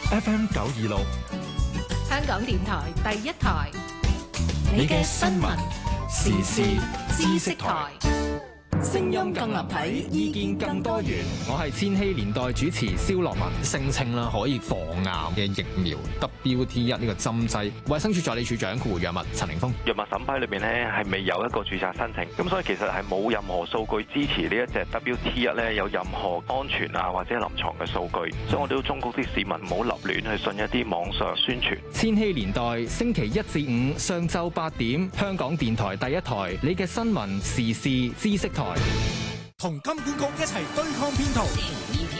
FM 926， 香港電台第一台， 你嘅新聞時事知識台。 聲音更立體，意見更多元。 我係千禧年代主持蕭樂文，聲稱啦可以防癌嘅疫苗 WT1 呢個針劑，衛生署助理署長括弧藥物陳凌峰。 藥物審批裏邊咧係未有一個註冊申請，咁所以其實係冇任何數據支持呢一隻 WT1 咧有任何安全啊或者臨床嘅數據，所以我哋都忠告啲市民唔好立亂去信一啲網上宣傳。 千禧年代星期一至五上晝8點，香港電台第一台，你嘅新聞時事知識台。 同金管局一齊對抗騙徒。